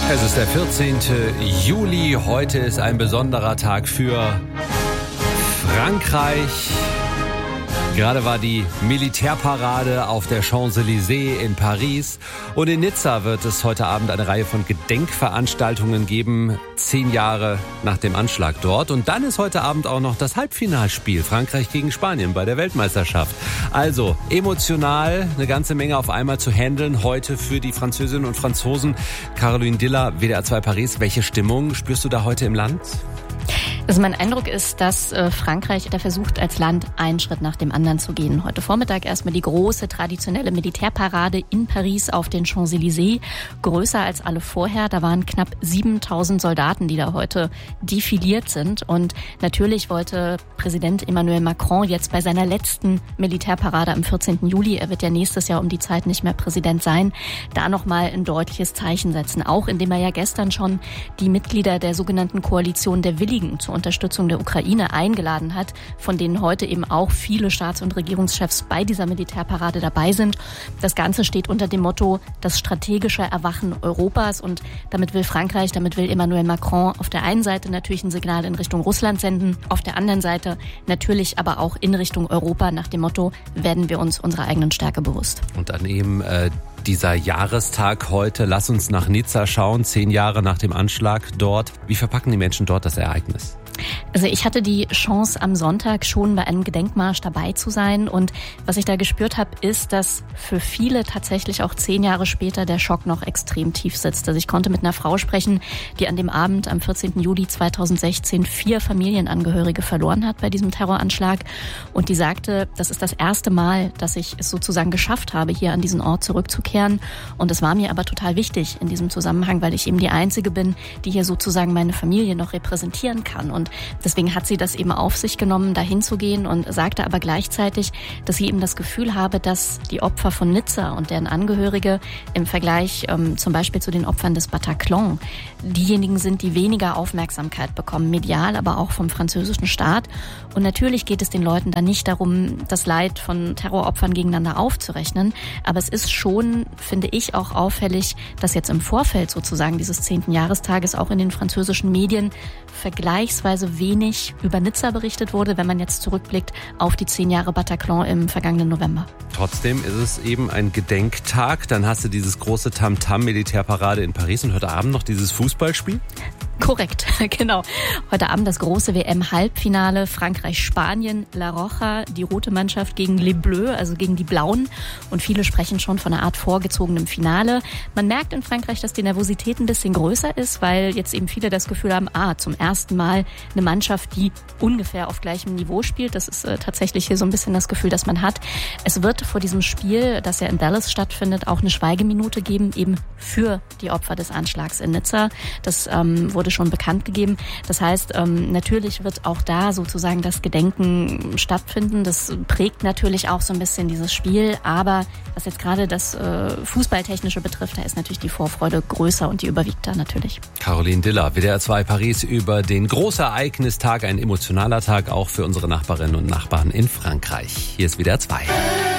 Es ist der 14. Juli. Heute ist ein besonderer Tag für Frankreich. Gerade war die Militärparade auf der Champs-Élysées in Paris. Und in Nizza wird es heute Abend eine Reihe von Gedenkveranstaltungen geben, 10 Jahre nach dem Anschlag dort. Und dann ist heute Abend auch noch das Halbfinalspiel Frankreich gegen Spanien bei der Weltmeisterschaft. Also emotional eine ganze Menge auf einmal zu handeln heute für die Französinnen und Franzosen. Caroline Diller, WDR 2 Paris. Welche Stimmung spürst du da heute im Land? Also mein Eindruck ist, dass Frankreich da versucht, als Land einen Schritt nach dem anderen zu gehen. Heute Vormittag erstmal die große traditionelle Militärparade in Paris auf den Champs-Élysées. Größer als alle vorher. Da waren knapp 7.000 Soldaten, die da heute defiliert sind. Und natürlich wollte Präsident Emmanuel Macron jetzt bei seiner letzten Militärparade am 14. Juli, er wird ja nächstes Jahr um die Zeit nicht mehr Präsident sein, da nochmal ein deutliches Zeichen setzen. Auch indem er ja gestern schon die Mitglieder der sogenannten Koalition der Willigen zur Unterstützung der Ukraine eingeladen hat, von denen heute eben auch viele Staats- und Regierungschefs bei dieser Militärparade dabei sind. Das Ganze steht unter dem Motto das strategische Erwachen Europas und damit will Frankreich, damit will Emmanuel Macron auf der einen Seite natürlich ein Signal in Richtung Russland senden, auf der anderen Seite natürlich aber auch in Richtung Europa nach dem Motto, werden wir uns unserer eigenen Stärke bewusst. Und dann eben dieser Jahrestag heute, lass uns nach Nizza schauen, 10 Jahre nach dem Anschlag dort. Wie verpacken die Menschen dort das Ereignis? Also ich hatte die Chance, am Sonntag schon bei einem Gedenkmarsch dabei zu sein. Und was ich da gespürt habe, ist, dass für viele tatsächlich auch 10 Jahre später der Schock noch extrem tief sitzt. Also ich konnte mit einer Frau sprechen, die an dem Abend am 14. Juli 2016 4 Familienangehörige verloren hat bei diesem Terroranschlag. Und die sagte, das ist das erste Mal, dass ich es sozusagen geschafft habe, hier an diesen Ort zurückzukehren. Und es war mir aber total wichtig in diesem Zusammenhang, weil ich eben die Einzige bin, die hier sozusagen meine Familie noch repräsentieren kann. Und deswegen hat sie das eben auf sich genommen, dahin zu gehen und sagte aber gleichzeitig, dass sie eben das Gefühl habe, dass die Opfer von Nizza und deren Angehörige im Vergleich zum Beispiel zu den Opfern des Bataclan diejenigen sind, die weniger Aufmerksamkeit bekommen, medial, aber auch vom französischen Staat. Und natürlich geht es den Leuten dann nicht darum, das Leid von Terroropfern gegeneinander aufzurechnen. Aber es ist schon, finde ich, auch auffällig, dass jetzt im Vorfeld sozusagen dieses 10. Jahrestages auch in den französischen Medien vergleichsweise wenig über Nizza berichtet wurde, wenn man jetzt zurückblickt auf die 10 Jahre Bataclan im vergangenen November. Trotzdem ist es eben ein Gedenktag. Dann hast du dieses große Tamtam-Militärparade in Paris und heute Abend noch dieses Fußballspiel? Korrekt, genau. Heute Abend das große WM-Halbfinale Frankreich-Spanien, La Roja, die rote Mannschaft gegen Les Bleus, also gegen die Blauen. Und viele sprechen schon von einer Art vorgezogenem Finale. Man merkt in Frankreich, dass die Nervosität ein bisschen größer ist, weil jetzt eben viele das Gefühl haben, zum ersten Mal eine Mannschaft, die ungefähr auf gleichem Niveau spielt. Das ist tatsächlich hier so ein bisschen das Gefühl, das man hat. Es wird vor diesem Spiel, das ja in Dallas stattfindet, auch eine Schweigeminute geben, eben für die Opfer des Anschlags in Nizza. Das wurde schon bekannt gegeben. Das heißt, natürlich wird auch da sozusagen das Gedenken stattfinden. Das prägt natürlich auch so ein bisschen dieses Spiel. Aber was jetzt gerade das Fußballtechnische betrifft, da ist natürlich die Vorfreude größer und die überwiegt da natürlich. Caroline Diller, WDR 2 Paris über den Großereignistag, ein emotionaler Tag auch für unsere Nachbarinnen und Nachbarn in Frankreich. Hier ist WDR 2.